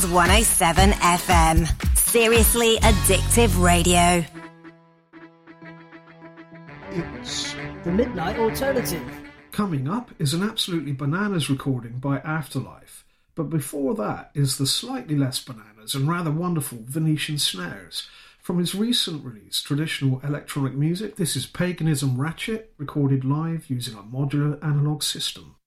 107 FM. Seriously addictive radio. It's the Midnight Alternative. Coming up is an absolutely bananas recording by Afterlife, but before that is the slightly less bananas and rather wonderful Venetian Snares. From his recent release, Traditional Electronic Music, this is Paganism Ratchet, recorded live using a modular analog system.